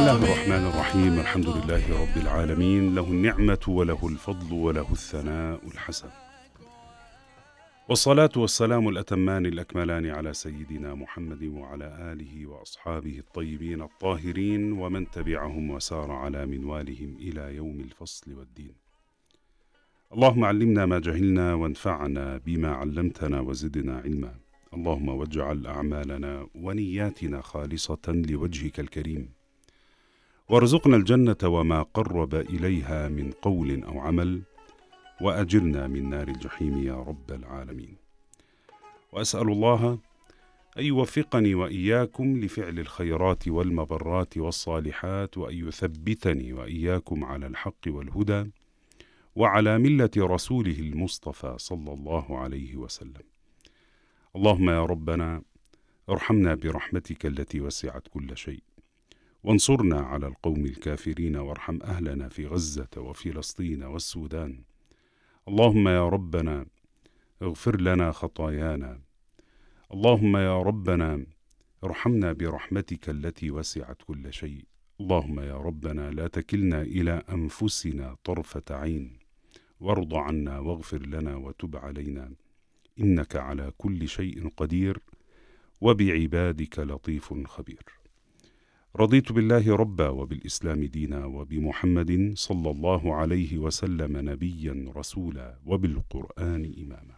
الله الرحمن الرحيم. الحمد لله رب العالمين، له النعمة وله الفضل وله الثناء الحسن، والصلاة والسلام الأتمان الأكملان على سيدنا محمد وعلى آله وأصحابه الطيبين الطاهرين ومن تبعهم وسار على منوالهم إلى يوم الفصل والدين. اللهم علمنا ما جهلنا وانفعنا بما علمتنا وزدنا علما. اللهم واجعل أعمالنا ونياتنا خالصة لوجهك الكريم، وارزقنا الجنة وما قرب إليها من قول أو عمل، وأجرنا من نار الجحيم يا رب العالمين. وأسأل الله أن يوفقني وإياكم لفعل الخيرات والمبرات والصالحات، وأن يثبتني وإياكم على الحق والهدى وعلى ملة رسوله المصطفى صلى الله عليه وسلم. اللهم يا ربنا ارحمنا برحمتك التي وسعت كل شيء، وانصرنا على القوم الكافرين، وارحم أهلنا في غزة وفلسطين والسودان. اللهم يا ربنا اغفر لنا خطايانا. اللهم يا ربنا ارحمنا برحمتك التي وسعت كل شيء. اللهم يا ربنا لا تكلنا إلى أنفسنا طرفة عين، وارض عنا واغفر لنا وتب علينا، إنك على كل شيء قدير وبعبادك لطيف خبير. رضيت بالله ربا وبالإسلام دينا وبمحمد صلى الله عليه وسلم نبيا رسولا وبالقرآن إماما.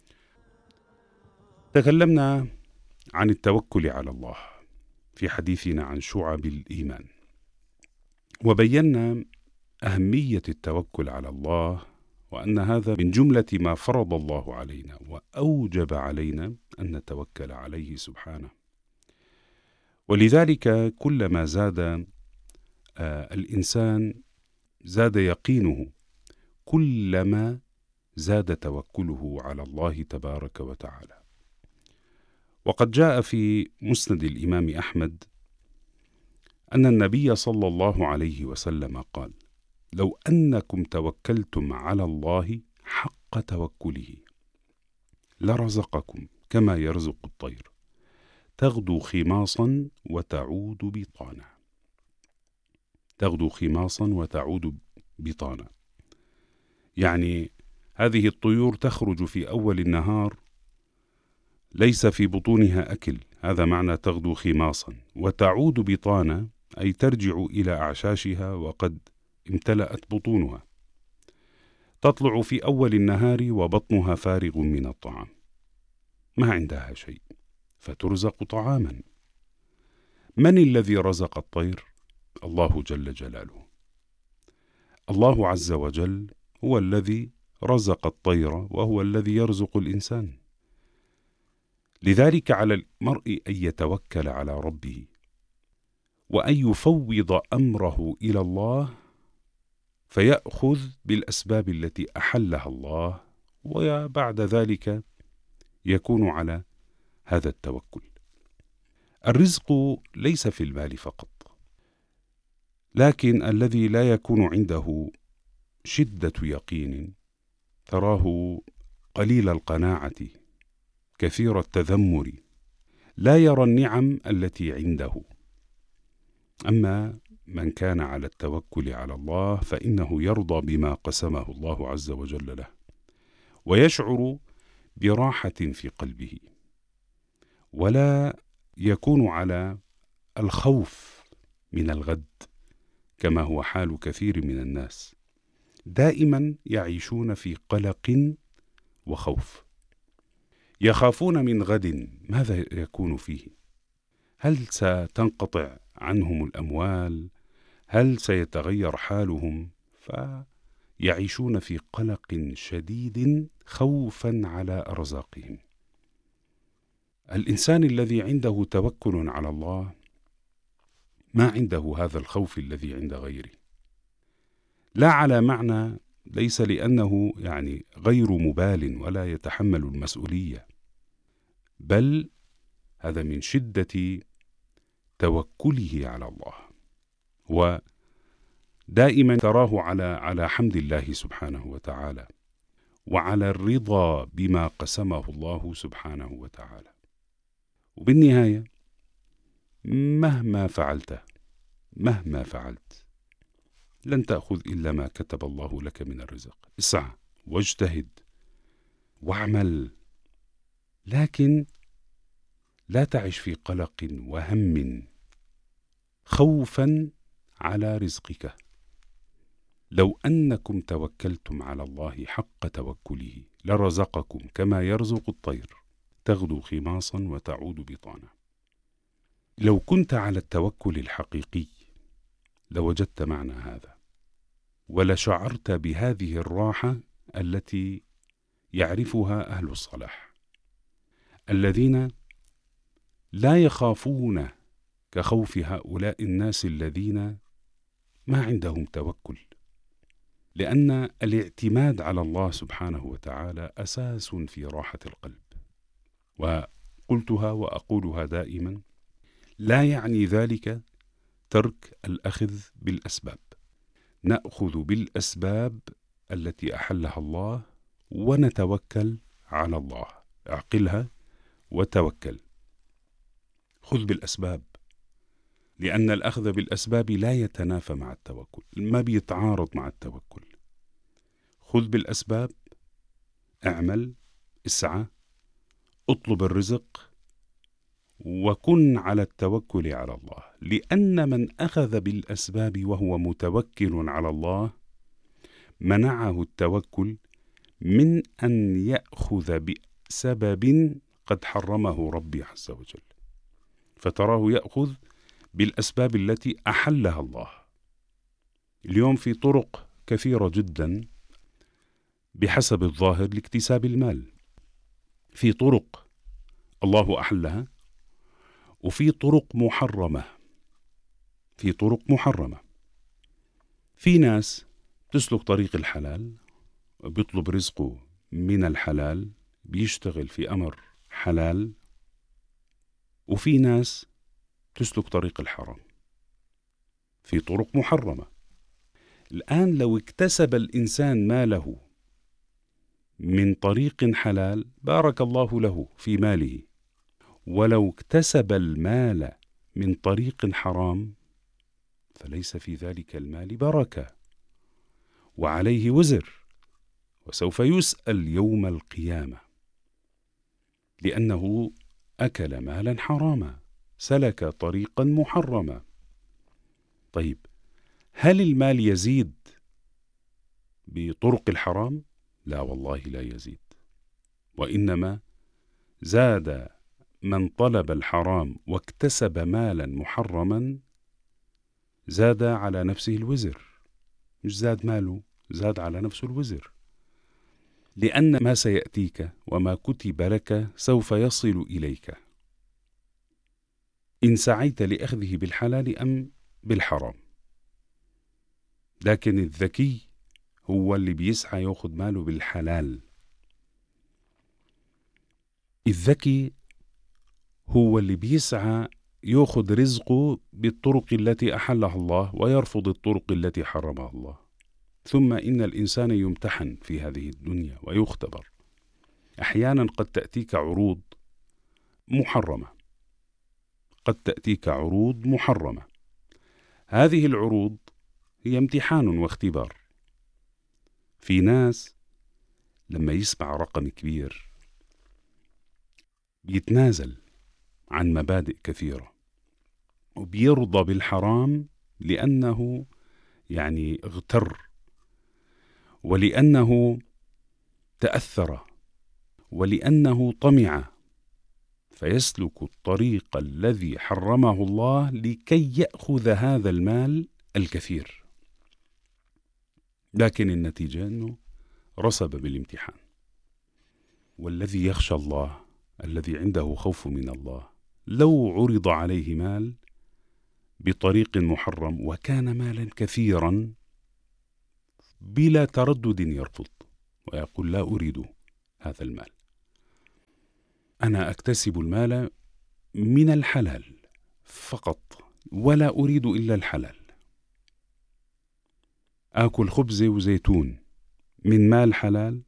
تكلمنا عن التوكل على الله في حديثنا عن شعب الإيمان، وبينا أهمية التوكل على الله، وأن هذا من جملة ما فرض الله علينا وأوجب علينا أن نتوكل عليه سبحانه. ولذلك كلما زاد الإنسان زاد يقينه، كلما زاد توكله على الله تبارك وتعالى. وقد جاء في مسند الإمام أحمد أن النبي صلى الله عليه وسلم قال: لو أنكم توكلتم على الله حق توكله لرزقكم كما يرزق الطير، تغدو خماصا وتعود بطانا. تغدو خماصا وتعود بطانا، يعني هذه الطيور تخرج في أول النهار ليس في بطونها أكل، هذا معنى تغدو خماصا، وتعود بطانا أي ترجع إلى أعشاشها وقد امتلأت بطونها. تطلع في أول النهار وبطنها فارغ من الطعام، ما عندها شيء، فترزق طعاما. من الذي رزق الطير؟ الله جل جلاله. الله عز وجل هو الذي رزق الطير، وهو الذي يرزق الإنسان. لذلك على المرء أن يتوكل على ربه، وأن يفوض أمره إلى الله، فيأخذ بالأسباب التي أحلها الله، وبعد ذلك يكون على هذا التوكل. الرزق ليس في المال فقط، لكن الذي لا يكون عنده شدة يقين تراه قليل القناعة كثير التذمر، لا يرى النعم التي عنده. أما من كان على التوكل على الله فإنه يرضى بما قسمه الله عز وجل له، ويشعر براحة في قلبه، ولا يكون على الخوف من الغد كما هو حال كثير من الناس. دائما يعيشون في قلق وخوف، يخافون من غد ماذا يكون فيه، هل ستنقطع عنهم الأموال، هل سيتغير حالهم، فيعيشون في قلق شديد خوفا على أرزاقهم. الإنسان الذي عنده توكل على الله ما عنده هذا الخوف الذي عند غيره، لا على معنى ليس لأنه يعني غير مبال ولا يتحمل المسؤولية، بل هذا من شدة توكله على الله، ودائما تراه على حمد الله سبحانه وتعالى، وعلى الرضا بما قسمه الله سبحانه وتعالى. وبالنهاية مهما فعلت مهما فعلت لن تأخذ إلا ما كتب الله لك من الرزق. اسعى واجتهد واعمل، لكن لا تعش في قلق وهم خوفا على رزقك. لو أنكم توكلتم على الله حق توكله لرزقكم كما يرزق الطير تغدو خماصا وتعود بطانا. لو كنت على التوكل الحقيقي لوجدت معنى هذا، ولشعرت بهذه الراحة التي يعرفها أهل الصلاح، الذين لا يخافون كخوف هؤلاء الناس الذين ما عندهم توكل، لأن الاعتماد على الله سبحانه وتعالى أساس في راحة القلب. وقلتها وأقولها دائما، لا يعني ذلك ترك الأخذ بالأسباب. نأخذ بالأسباب التي أحلها الله ونتوكل على الله. اعقلها وتوكل. خذ بالأسباب، لأن الأخذ بالأسباب لا يتنافى مع التوكل، ما بيتعارض مع التوكل. خذ بالأسباب، اعمل، اسعى، اطلب الرزق، وكن على التوكل على الله. لأن من أخذ بالأسباب وهو متوكل على الله منعه التوكل من أن يأخذ بسبب قد حرمه ربي عز وجل، فتراه يأخذ بالأسباب التي أحلها الله. اليوم في طرق كثيرة جدا بحسب الظاهر لاكتساب المال. في طرق الله أحلها، وفي طرق محرمة. في ناس تسلك طريق الحلال، بيطلب رزقه من الحلال، بيشتغل في أمر حلال. وفي ناس تسلك طريق الحرام في طرق محرمة. الآن لو اكتسب الإنسان ماله من طريق حلال بارك الله له في ماله، ولو اكتسب المال من طريق حرام فليس في ذلك المال بركة، وعليه وزر، وسوف يسأل يوم القيامة، لأنه أكل مالا حراما، سلك طريقا محرما. طيب، هل المال يزيد بطرق الحرام؟ لا والله لا يزيد، وإنما زاد من طلب الحرام واكتسب مالا محرما، زاد على نفسه الوزر. مش زاد ماله، زاد على نفسه الوزر، لأن ما سيأتيك وما كتب لك سوف يصل إليك إن سعيت لأخذه بالحلال أم بالحرام. لكن الذكي هو اللي بيسعى يأخذ ماله بالحلال. الذكي هو اللي بيسعى يأخذ رزقه بالطرق التي أحلها الله ويرفض الطرق التي حرمها الله. ثم إن الإنسان يمتحن في هذه الدنيا ويختبر. أحيانا قد تأتيك عروض محرمة، هذه العروض هي امتحان واختبار. في ناس لما يسمع رقم كبير بيتنازل عن مبادئ كثيرة وبيرضى بالحرام، لأنه يعني اغتر، ولأنه تأثر، ولأنه طمع، فيسلك الطريق الذي حرمه الله لكي يأخذ هذا المال الكثير. لكن النتيجة أنه رسب بالامتحان. والذي يخشى الله، الذي عنده خوف من الله، لو عرض عليه مال بطريق محرم وكان مالا كثيرا بلا تردد يرفض ويقول لا أريد هذا المال، أنا أكتسب المال من الحلال فقط ولا أريد إلا الحلال. آكل خبز وزيتون من مال حلال،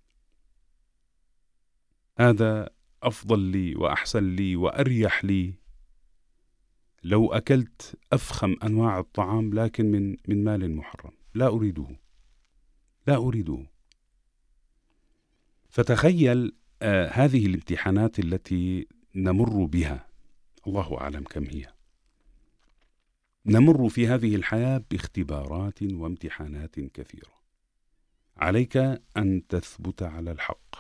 هذا أفضل لي وأحسن لي وأريح لي لو أكلت أفخم أنواع الطعام لكن من مال محرم، لا أريده، لا أريده. فتخيل هذه الامتحانات التي نمر بها، الله أعلم كم هي. نمر في هذه الحياة باختبارات وامتحانات كثيرة. عليك أن تثبت على الحق،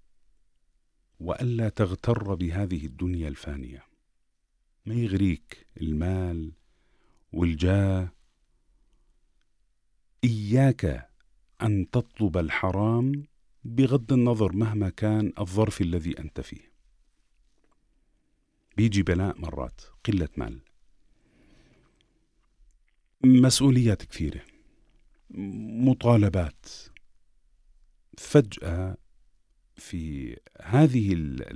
وألا تغتر بهذه الدنيا الفانية. ما يغريك المال والجاه. إياك أن تطلب الحرام بغض النظر مهما كان الظرف الذي أنت فيه. بيجي بلاء مرات، قلة مال، مسؤوليات كثيرة، مطالبات. فجأة في هذه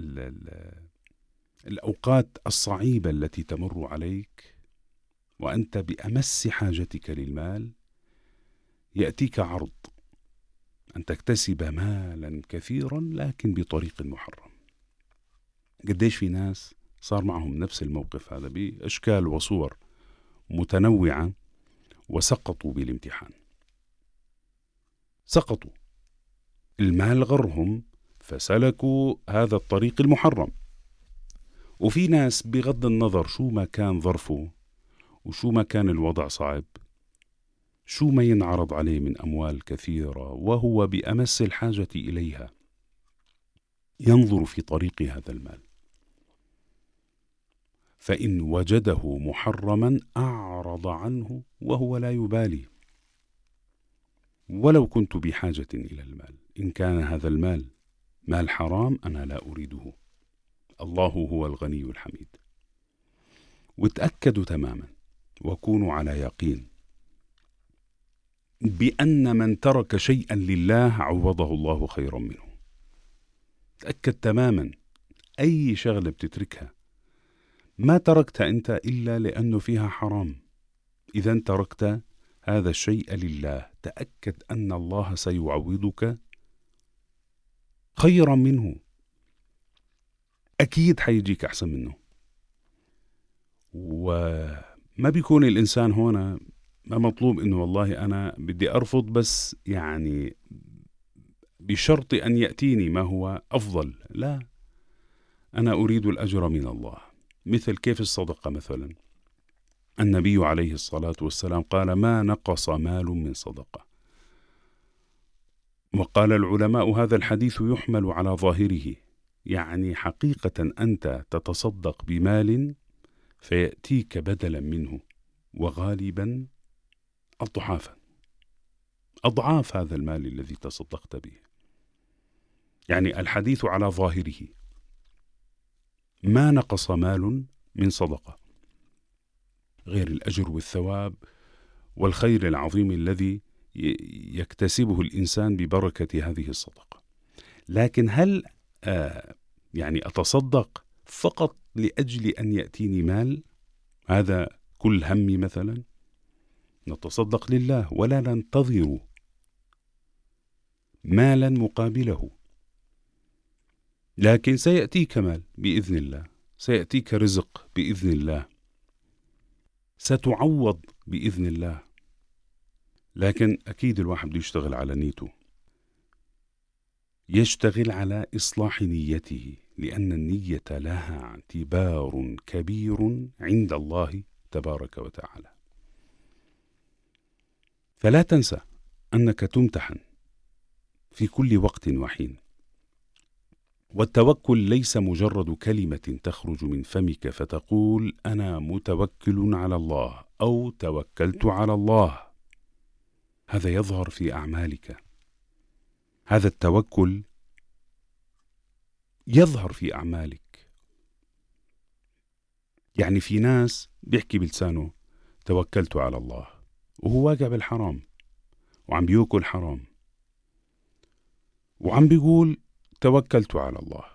الأوقات الصعيبة التي تمر عليك وأنت بأمس حاجتك للمال، يأتيك عرض أن تكتسب مالا كثيرا لكن بطريق محرم. قديش في ناس صار معهم نفس الموقف هذا بأشكال وصور متنوعة وسقطوا بالامتحان. سقطوا، المال غرهم فسلكوا هذا الطريق المحرم. وفي ناس بغض النظر شو ما كان ظرفه وشو ما كان الوضع صعب، شو ما ينعرض عليه من أموال كثيرة وهو بأمس الحاجة إليها، ينظر في طريق هذا المال، فإن وجده محرما أعرض عنه وهو لا يبالي. ولو كنت بحاجة إلى المال، إن كان هذا المال مال حرام أنا لا أريده. الله هو الغني الحميد. وتأكدوا تماما وكونوا على يقين بأن من ترك شيئا لله عوضه الله خيرا منه. تأكد تماما أي شغلة بتتركها ما تركتها أنت إلا لأنه فيها حرام. إذا تركت هذا الشيء لله، تأكد أن الله سيعوضك خيرا منه، أكيد حيجيك أحسن منه. وما بيكون الإنسان هنا ما مطلوب إنه والله أنا بدي أرفض، بس يعني بشرط أن يأتيني ما هو أفضل. لا، أنا أريد الأجر من الله. مثل كيف الصدقة مثلا، النبي عليه الصلاة والسلام قال ما نقص مال من صدقة. وقال العلماء هذا الحديث يحمل على ظاهره، يعني حقيقة أنت تتصدق بمال فيأتيك بدلا منه، وغالبا أضعاف هذا المال الذي تصدقت به. يعني الحديث على ظاهره، ما نقص مال من صدقة، غير الأجر والثواب والخير العظيم الذي يكتسبه الإنسان ببركة هذه الصدقة. لكن هل يعني أتصدق فقط لأجل أن يأتيني مال؟ هذا كل همي مثلا؟ نتصدق لله ولا ننتظر مالا مقابله. لكن سيأتيك مال بإذن الله، سيأتيك رزق بإذن الله، ستعوض بإذن الله. لكن أكيد الواحد بده يشتغل على نيته، يشتغل على إصلاح نيته، لأن النية لها اعتبار كبير عند الله تبارك وتعالى. فلا تنسى أنك تمتحن في كل وقت وحين. والتوكل ليس مجرد كلمة تخرج من فمك فتقول أنا متوكل على الله أو توكلت على الله. هذا يظهر في أعمالك، هذا التوكل يظهر في أعمالك. يعني في ناس بيحكي بلسانه توكلت على الله وهو واقع بالحرام وعم بيأكل حرام، وعم بيقول توكلت على الله.